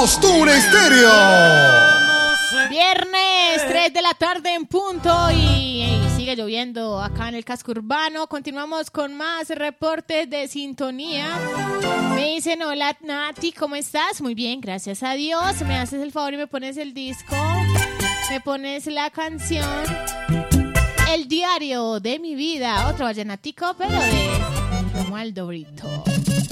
Angostura Estéreo. Viernes, 3 de la tarde en punto y sigue lloviendo acá en el casco urbano. Continuamos con más reportes de sintonía. Me dicen, hola Nati, ¿cómo estás? Muy bien, gracias a Dios. Me haces el favor y me pones el disco, me pones la canción El diario de mi vida, otro vallenatico, pero de Romualdo Brito.